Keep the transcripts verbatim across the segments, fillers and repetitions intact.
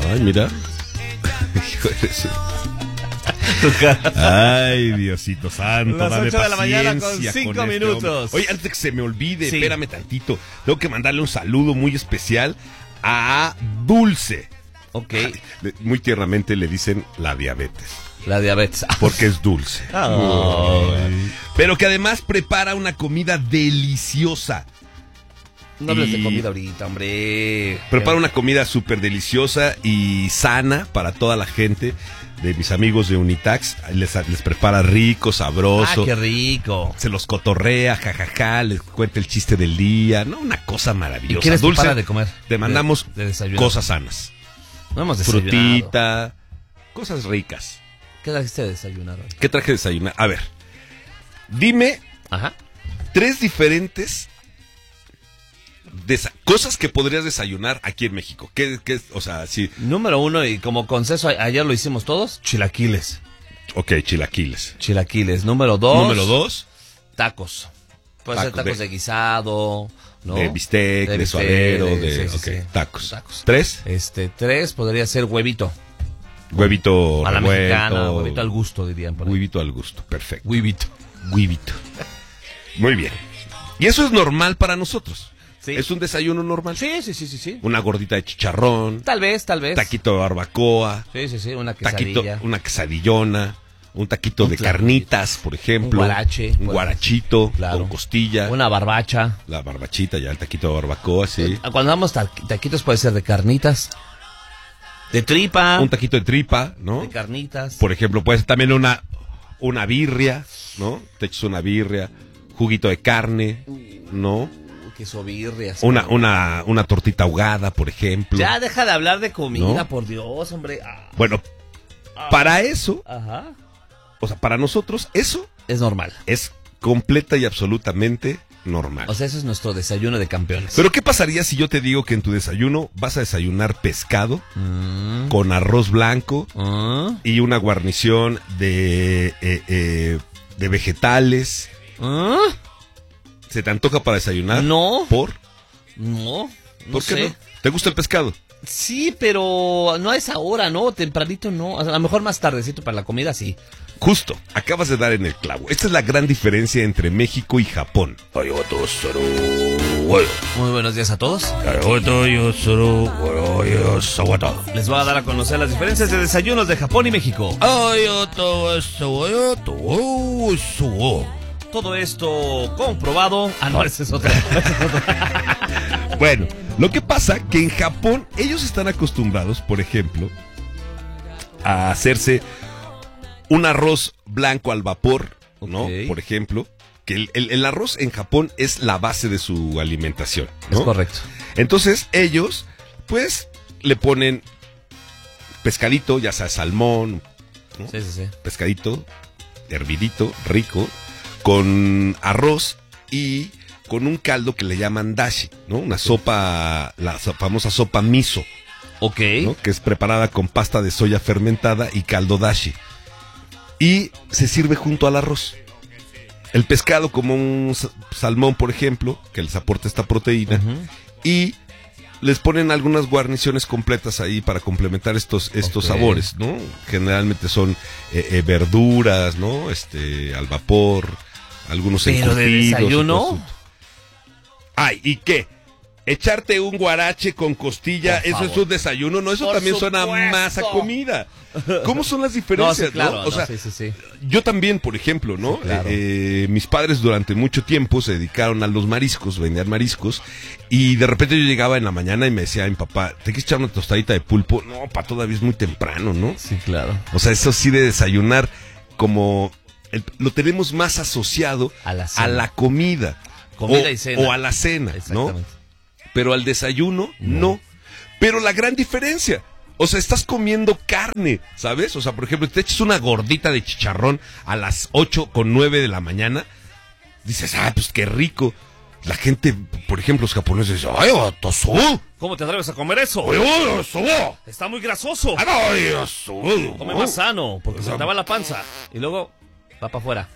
Ay, mira. Hijo de su... Ay, Diosito santo. Las dame ocho de la mañana con paciencia cinco con este minutos. hombre. Oye, antes de que se me olvide, Sí. espérame tantito. Tengo que mandarle un saludo muy especial a Dulce. Ok. Le- Muy tiernamente le dicen la diabetes, La diabetes. porque es dulce. Ay. Pero que además prepara una comida deliciosa. No hables de Y- comida ahorita, hombre. Prepara una comida súper deliciosa y sana para toda la gente de mis amigos de Unitax. Les, les prepara rico, Ah, sabroso. qué rico. Se los cotorrea, jajaja, les cuenta el chiste del día. No, una cosa ¿Y maravillosa. qué les Dulce, prepara de comer? te mandamos De, de desayuno. cosas sanas. No hemos desayunado. Frutita, cosas ricas. ¿Qué trajiste de desayunar hoy? ¿Qué traje de desayunar? A ver, dime Ajá. tres diferentes desa- cosas que podrías desayunar aquí en México. ¿Qué, qué, o sea, sí, Número uno, y como consenso, a- ayer lo hicimos todos, chilaquiles. ok, chilaquiles. Chilaquiles. Número dos. Número dos, Tacos. Puede ser Tacos tacos de- de, guisado, ¿no? de bistec, de, bistec, suadero, de- de, sí, sí, ok, sí. tacos. Tacos. Tres, Este, tres podría ser huevito. huevito A la revuelto, mexicana, huevito al gusto, dirían por ahí. huevito al gusto, perfecto. Huevito. Huevito. Muy bien. Y eso es normal para nosotros. Sí. Es un desayuno normal. Sí, sí, sí, sí, sí. Una gordita de chicharrón, Tal vez, tal vez. taquito de barbacoa, Sí, sí, sí, una taquito, quesadilla. una quesadillona, un taquito Un de claro. carnitas, por ejemplo. Un guarache, Un pues. guarachito Claro. con costilla. Una barbacha. La barbachita, ya el taquito de barbacoa, sí. Cuando damos ta- taquitos puede ser de carnitas. De tripa. Un taquito de tripa, ¿no? De carnitas. Por ejemplo, puede ser también una, una birria, ¿no? Te echas una birria, juguito de carne, ¿no? Queso birrias. Una, una, una tortita ahogada, por ejemplo. Ya deja de hablar de comida, ¿No? por Dios, hombre. Ah, Bueno, para eso, Ajá. o sea, para nosotros, eso Es normal. es completa y absolutamente normal. O sea, eso es nuestro desayuno de campeones. Pero ¿qué pasaría si yo te digo que en tu desayuno vas a desayunar pescado Mm, con arroz blanco mm, y una guarnición de, eh, eh, de vegetales? mm. ¿Se te antoja para desayunar? No. ¿Por? No. No ¿Por qué sé. no? ¿Te gusta el pescado? Sí, pero no a esa hora, ¿no? Tempranito no. O sea, a lo mejor más tardecito para la comida, sí. Justo, acabas de dar en el clavo. Esta es la gran diferencia entre México y Japón. Muy buenos días a todos. Les voy a dar a conocer las diferencias de desayunos de Japón y México. Todo esto comprobado. Ah, no, ese es otro. Bueno, lo que pasa que en Japón ellos están acostumbrados, por ejemplo, a hacerse un arroz blanco al vapor, ¿no? Ok. Por ejemplo, que el, el- el arroz en Japón es la base de su alimentación, ¿no? Es correcto. Entonces ellos, pues, le ponen pescadito, ya sea salmón, ¿no? Sí, sí, sí. Pescadito, hervidito, rico, con arroz y con un caldo que le llaman dashi, ¿no? Una sopa, la so- famosa sopa miso, Ok. ¿no? Que es preparada con pasta de soya fermentada y caldo dashi. Y se sirve junto al arroz. El pescado como un sa- salmón, por ejemplo, que les aporta esta proteína. Ujú. Y les ponen algunas guarniciones completas ahí para complementar estos, estos Ok. sabores, ¿no? Generalmente son eh, eh, verduras, ¿no? Este, al vapor, algunos Pero de encurtidos y desayuno. todo eso. Ay, ¿y qué? Echarte un guarache con costilla, Por eso favor. es un desayuno, no, eso Por también suena supuesto. más a comida. ¿Cómo son las No, diferencias? sí, claro. ¿no? O no, sea, sí, sí, sí. yo también, por ejemplo, ¿no? Sí, claro. Eh, eh, mis padres durante mucho tiempo se dedicaron a los mariscos, vendían mariscos, y de repente yo llegaba en la mañana y me decía a mi papá, ¿te quieres echar una tostadita de pulpo? No, pa, todavía es muy temprano, ¿no? Sí, claro. O sea, eso sí de desayunar, como el- lo tenemos más asociado A la cena. a la comida. Comida o, y cena. o a la cena, ¿no? Exactamente. Pero al desayuno, no. Pero la gran diferencia, o sea, estás comiendo carne, ¿sabes? O sea, por ejemplo, te echas una gordita de chicharrón a las ocho con nueve de la mañana, dices, ah, pues qué rico. La gente, por ejemplo, los japoneses dicen, ay, otosu, ¿Cómo te atreves a comer eso? ay, otosu, Está muy grasoso. ay, otosu. Come más sano, porque se te va la panza. Y luego va para afuera.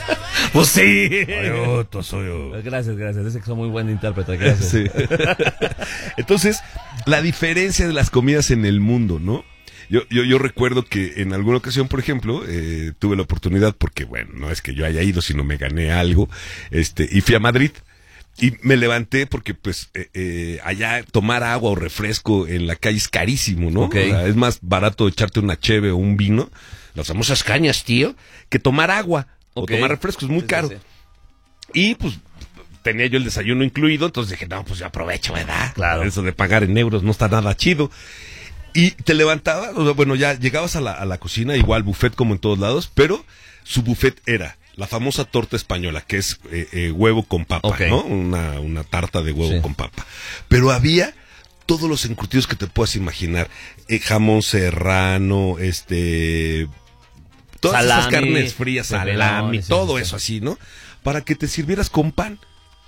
Pues sí. Oyoto, soy. Gracias, gracias. Dice que soy muy buen intérprete. Gracias. Sí. Entonces, la diferencia de las comidas en el mundo, ¿no? Yo, yo, yo recuerdo que en alguna ocasión, por ejemplo, eh, tuve la oportunidad, porque bueno, no es que yo haya ido, sino me gané algo, este, y fui a Madrid. Y me levanté porque, pues, eh, eh, allá tomar agua o refresco en la calle es carísimo, ¿no? Okay. O sea, es más barato echarte una cheve o un vino, las famosas cañas, tío, que tomar agua Okay. o tomar refresco, es muy Sí, caro. sí, sí. Y, pues, tenía yo el desayuno incluido, entonces dije, no, pues yo aprovecho, ¿verdad? Claro. Eso de pagar en euros no está nada chido. Y te levantabas, o sea, bueno, ya llegabas a la, a la cocina, igual buffet como en todos lados, pero su buffet era la famosa torta española, que es eh, eh, huevo con papa, Okay. ¿no? Una, una tarta de huevo Sí. con papa. Pero había todos los encurtidos que te puedas imaginar. Eh, jamón serrano, este... Todas esas Salami, carnes frías, pepperoni, salami, sí, todo sí, eso sí. así, ¿no? Para que te sirvieras con pan,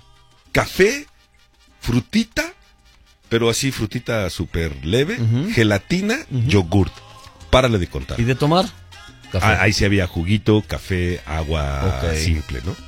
café, frutita, pero así frutita súper leve, Ujú. gelatina, Ujú. yogurt. Párale de contar. ¿Y de tomar? Café. Ah, ahí sí había juguito, café, agua Ok. simple, ¿no?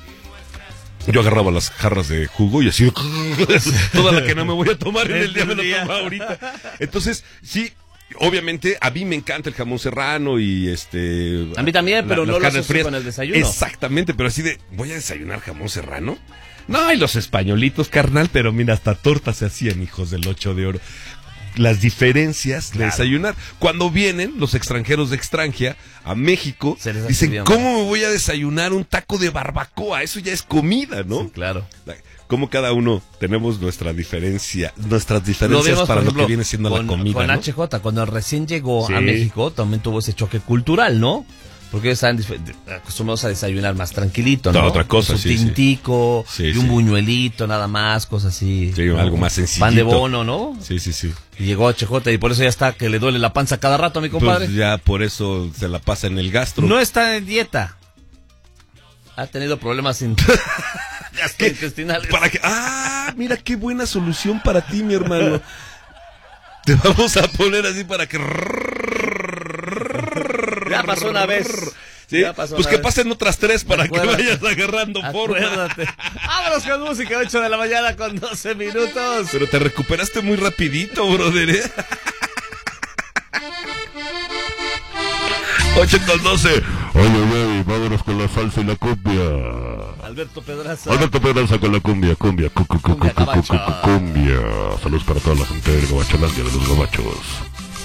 Yo agarraba las jarras de jugo y así, toda la que no me voy a tomar en el día me lo tomaba ahorita. Entonces, sí, obviamente a mí me encanta el jamón serrano y este... A mí también, pero no lo carnes asocio con el desayuno. Exactamente, pero así de, ¿voy a desayunar jamón serrano? No, y los españolitos, carnal, pero mira, hasta tortas se hacían, hijos del ocho de oro. Las diferencias de Claro. desayunar. Cuando vienen los extranjeros de extranjera a México, Se les hace dicen, bien, ¿cómo me voy a desayunar un taco de barbacoa? Eso ya es comida, ¿no? Sí, claro. Como cada uno tenemos nuestra diferencia, nuestras Lo diferencias vemos, para por lo ejemplo, que viene siendo con, la comida, con ¿no? H J, cuando recién llegó Sí. a México, también tuvo ese choque cultural, ¿no? Porque ellos estaban dif- acostumbrados a desayunar más tranquilito, ¿no? No, otra cosa, Con su sí, sí. tintico, Sí, y sí. un buñuelito, nada más, cosas así. Sí, ¿no? algo más sencillito. Pan de bono, ¿no? Sí, sí, sí. Y llegó H J y por eso ya está que le duele la panza cada rato a mi compadre. Pues ya por eso se la pasa en el gastro. No está en dieta. Ha tenido problemas in- gastrointestinales. Para que, ah, mira qué buena solución para ti, mi hermano. Te vamos a poner así para que... Ya pasó una vez. ¿Sí? Ya pasó Pues una que vez. pasen otras tres para Acuérdate. que vayas agarrando forma. Acuérdate. Vámonos con música, ocho de la mañana con doce minutos. Pero te recuperaste muy rapidito, brother, ¿eh? ocho con doce. Oye, güey, vámonos con la salsa y la cumbia. Alberto Pedraza. Alberto Pedraza con la cumbia, cumbia, cu, cu, cu, Cumbia cu, cu, cu, gabacha. cu, cumbia. Saludos para toda la gente de Gabacholandia, de los gabachos.